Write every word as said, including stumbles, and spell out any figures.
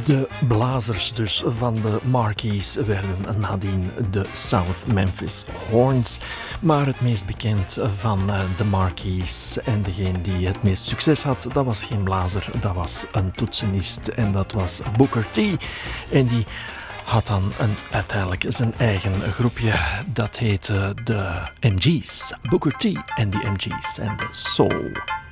De blazers dus van de Marquis werden nadien de South Memphis Horns. Maar het meest bekend van de Marquis en degene die het meest succes had, dat was geen blazer, dat was een toetsenist en dat was Booker T. En die had dan een, uiteindelijk zijn eigen groepje, dat heette de M G's. Booker T en de M G's en de Soul.